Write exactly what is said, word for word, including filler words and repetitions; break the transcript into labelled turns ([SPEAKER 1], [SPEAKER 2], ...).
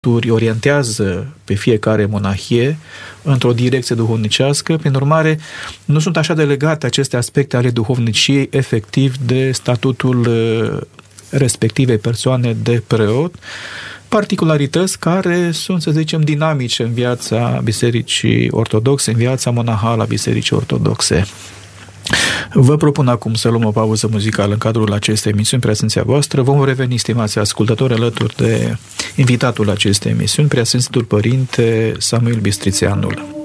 [SPEAKER 1] orientează pe fiecare monahie într-o direcție duhovnicească. Prin urmare, nu sunt așa de legate aceste aspecte ale duhovniciei efectiv de statutul respectivei persoane de preot, particularități care sunt, să zicem, dinamice în viața Bisericii Ortodoxe, în viața monahală a Bisericii Ortodoxe. Vă propun acum să luăm o pauză muzicală în cadrul acestei emisiuni, Preasfinția voastră. Vom reveni, stimați ascultători, alături de invitatul acestei emisiuni, Preasfințitul Părinte Samuel Bistrițeanul.